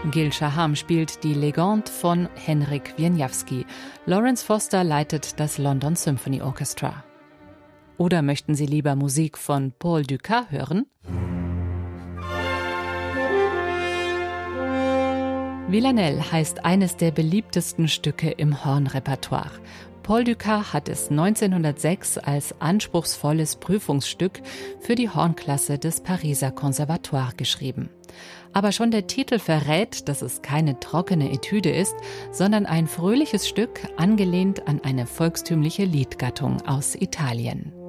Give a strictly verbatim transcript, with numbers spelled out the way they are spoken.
Gil Shaham spielt die Legende von Henryk Wieniawski. Lawrence Foster leitet das London Symphony Orchestra. Oder möchten Sie lieber Musik von Paul Dukas hören? Villanelle heißt eines der beliebtesten Stücke im Hornrepertoire. Paul Dukas hat es neunzehnhundertsechs als anspruchsvolles Prüfungsstück für die Hornklasse des Pariser Conservatoire geschrieben. Aber schon der Titel verrät, dass es keine trockene Etüde ist, sondern ein fröhliches Stück, angelehnt an eine volkstümliche Liedgattung aus Italien.